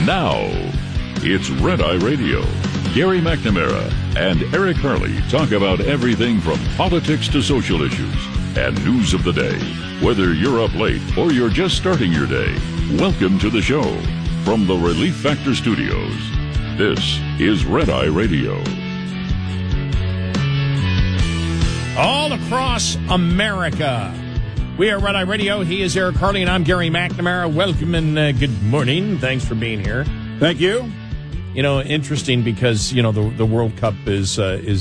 Now, it's Red Eye Radio. Gary McNamara and Eric Harley talk about everything from politics to social issues and news of the day. Whether you're up late or you're just starting your day, welcome to the show. From the Relief Factor Studios, this is Red Eye Radio. All across America, we are Red Eye Radio. He is Eric Harley, and I'm Gary McNamara. Welcome and good morning. Thanks for being here. Thank you. You know, interesting because the World Cup is coming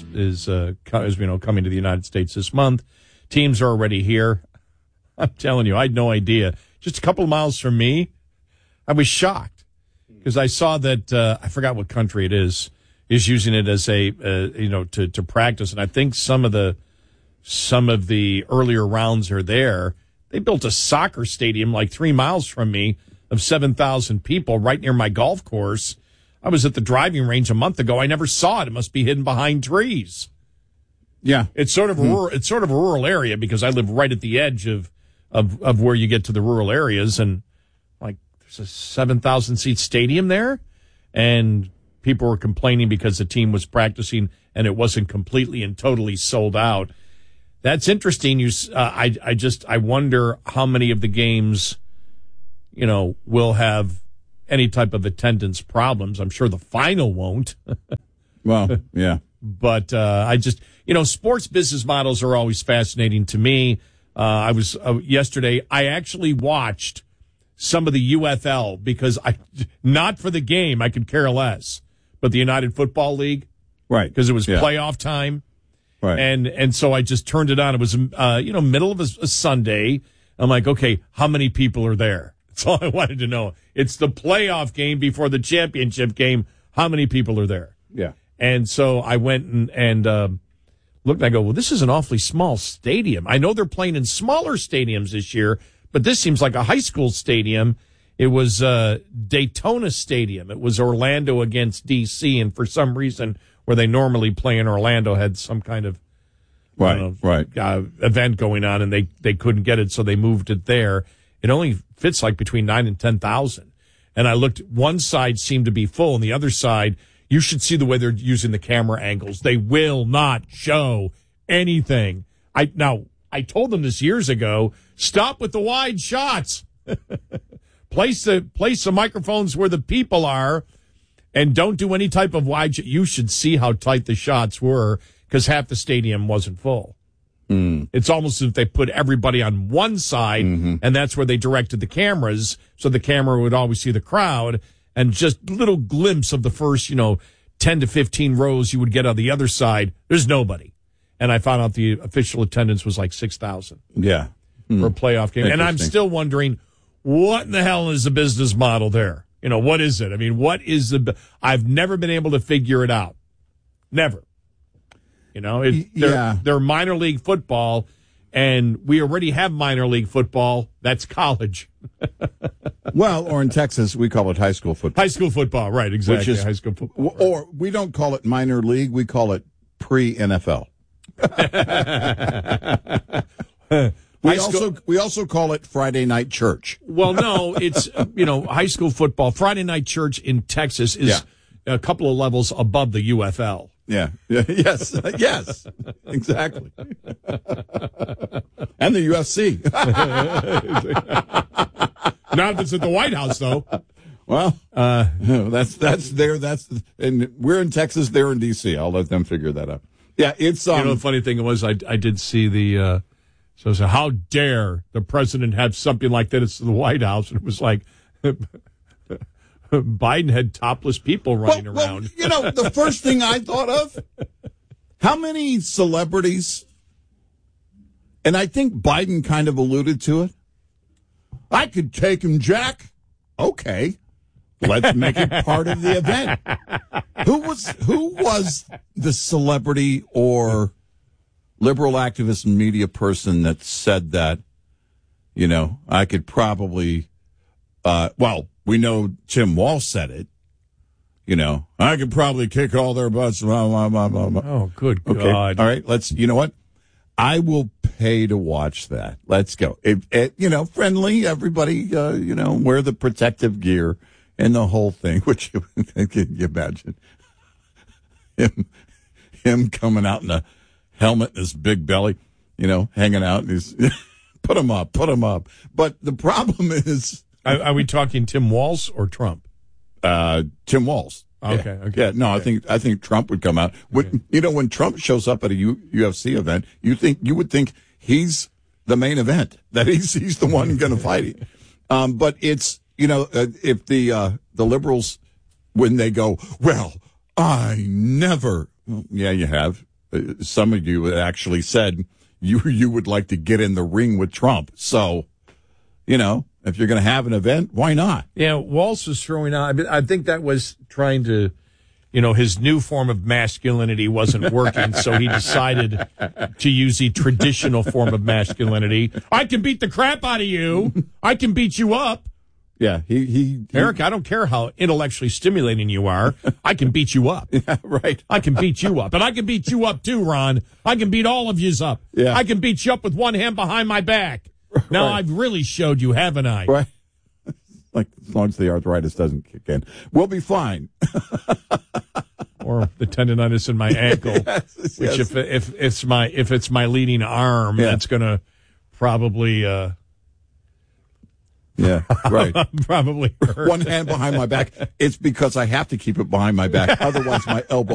to the United States this month. Teams are already here. I'm telling you, I had no idea. Just a couple of miles from me, I was shocked because I saw that I forgot what country it is using it as a to practice, and I think some of the earlier rounds are there. They built a soccer stadium like 3 miles from me of 7,000 people right near my golf course. I was at the driving range a month ago. I never saw it. It must be hidden behind trees. Yeah, it's sort of rural. It's sort of a rural area because I live right at the edge of where you get to the rural areas, and like there's a 7,000 seat stadium there, and people were complaining because the team was practicing and it wasn't completely and totally sold out. That's interesting. I wonder how many of the games, will have any type of attendance problems. I'm sure the final won't. Well, yeah. But sports business models are always fascinating to me. I was yesterday. I actually watched some of the UFL because not for the game. I could care less. But the United Football League, right? Because it was playoff time, right? And so I just turned it on. It was middle of a Sunday. I'm like, okay, how many people are there? That's all I wanted to know. It's the playoff game before the championship game. How many people are there? Yeah. And so I went and looked, and I go, well, this is an awfully small stadium. I know they're playing in smaller stadiums this year, but this seems like a high school stadium. It was Daytona Stadium. It was Orlando against D.C., and for some reason, where they normally play in Orlando, had some kind of event going on, and they couldn't get it, so they moved it there. It only fits like between 9,000 and 10,000. And I looked, one side seemed to be full, and the other side, you should see the way they're using the camera angles. They will not show anything. I told them this years ago, stop with the wide shots. Place the microphones where the people are, and don't do any type of wide. You should see how tight the shots were because half the stadium wasn't full. It's almost as if they put everybody on one side, and that's where they directed the cameras, so the camera would always see the crowd, and just little glimpse of the first, 10 to 15 rows you would get on the other side. There's nobody. And I found out the official attendance was like 6,000. Yeah. For a playoff game. And I'm still wondering, what in the hell is the business model there? What is it? I mean, I've never been able to figure it out. Never. They're minor league football, and we already have minor league football. That's college. Well, or in Texas, we call it high school football. High school football, right, exactly. Which is, high school football. Or we don't call it minor league, we call it pre-NFL. We also call it Friday night church. Well, no, it's high school football. Friday night church in Texas is a couple of levels above the UFL. Yeah. Yes, exactly. And the UFC. Not if it's at the White House, though. Well, that's there. And we're in Texas. They're in D.C. I'll let them figure that out. Yeah, it's the funny thing was I did see the. So how dare the president have something like that at the White House? And it was like Biden had topless people running around. Well, the first thing I thought of, how many celebrities, and I think Biden kind of alluded to it, I could take him, Jack. Okay, let's make it part of the event. Who was the celebrity or liberal activist and media person that said that, I could probably, we know Tim Walsh said it, I could probably kick all their butts. Oh, good God. Okay. All right, you know what? I will pay to watch that. Let's go. Friendly, everybody, wear the protective gear And the whole thing, which can you imagine him coming out in a helmet and his big belly, hanging out, and he's put him up. But the problem is, are we talking Tim Walz or Trump? Tim Walz. Okay. Yeah, no, okay. I think Trump would come out. Okay. When Trump shows up at a UFC event, you would think he's the main event, that he's the one going to fight him. But it's, if the liberals, when they go, well, I never, yeah, you have. Some of you actually said you would like to get in the ring with Trump. So, if you're going to have an event, why not? Yeah, Walz was throwing out. I think that was trying to, his new form of masculinity wasn't working, so he decided to use the traditional form of masculinity. I can beat the crap out of you. I can beat you up. Yeah, Eric, I don't care how intellectually stimulating you are. I can beat you up. Yeah, right. I can beat you up. And I can beat you up too, Ron. I can beat all of yous up. Yeah. I can beat you up with one hand behind my back. Now, right. I've really showed you, haven't I? Right. Like, as long as the arthritis doesn't kick in, we'll be fine. Or the tendonitis in my ankle, yes. Which if it's my leading arm, that's going to probably yeah, right. Probably hurt. One hand behind my back. It's because I have to keep it behind my back. Otherwise, my elbow